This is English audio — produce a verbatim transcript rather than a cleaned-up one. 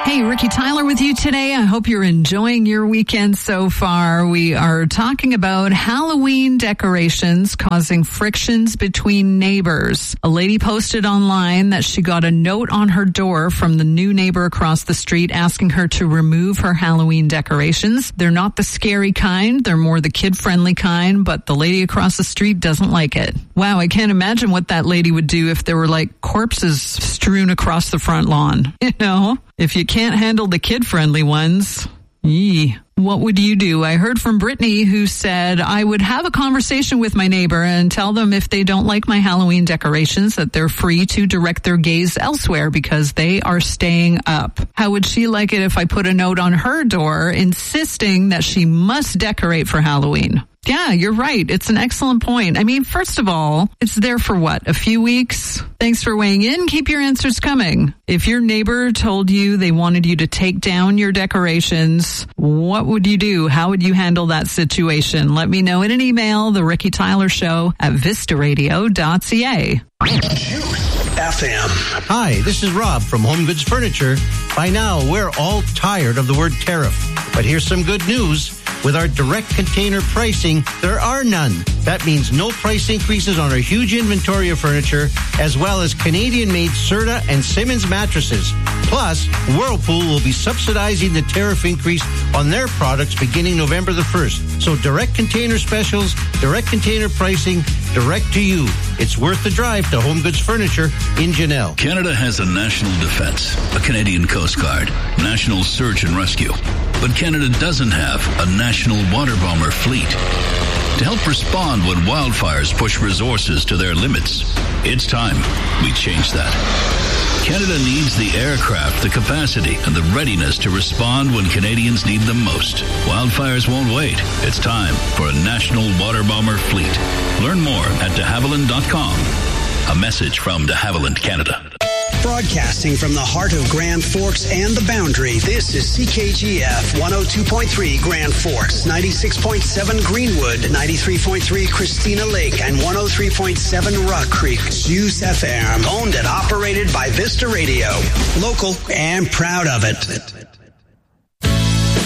Hey, Ricky Tyler with you today. I hope you're enjoying your weekend so far. We are talking about Halloween decorations causing frictions between neighbors. A lady posted online that she got a note on her door from the new neighbor across the street asking her to remove her Halloween decorations. They're not the scary kind. They're more the kid-friendly kind, but the lady across the street doesn't like it. Wow, I can't imagine what that lady would do if there were like corpses strewn across the front lawn. You know? If you can't handle the kid-friendly ones, yee. What would you do? I heard from Brittany who said, I would have a conversation with my neighbor and tell them if they don't like my Halloween decorations that they're free to direct their gaze elsewhere because they are staying up. How would she like it if I put a note on her door insisting that she must decorate for Halloween? Yeah, you're right. It's an excellent point. I mean, first of all, it's there for what, a few weeks? Thanks for weighing in. Keep your answers coming. If your neighbor told you they wanted you to take down your decorations, what would you do? How would you handle that situation? Let me know in an email, The Ricky Tyler Show at vista radio dot c a. F M. Hi, this is Rob from Home Goods Furniture. By now, we're all tired of the word tariff. But here's some good news. With our direct container pricing, there are none. That means no price increases on our huge inventory of furniture, as well as Canadian-made Serta and Simmons mattresses. Plus, Whirlpool will be subsidizing the tariff increase on their products beginning November the first. So direct container specials, direct container pricing, direct to you. It's worth the drive to Home Goods Furniture in Janelle. Canada has a national defense, a Canadian Coast Guard, national search and rescue. But Canada doesn't have a national water bomber fleet. To help respond when wildfires push resources to their limits, it's time we change that. Canada needs the aircraft, the capacity, and the readiness to respond when Canadians need them most. Wildfires won't wait. It's time for a national water bomber fleet. Learn more at de havilland dot com. A message from de Havilland Canada. Broadcasting from the heart of Grand Forks and the Boundary, this is C K G F one oh two point three Grand Forks, ninety-six point seven Greenwood, ninety-three point three Christina Lake, and one oh three point seven Rock Creek. Zeus F M, owned and operated by Vista Radio. Local and proud of it.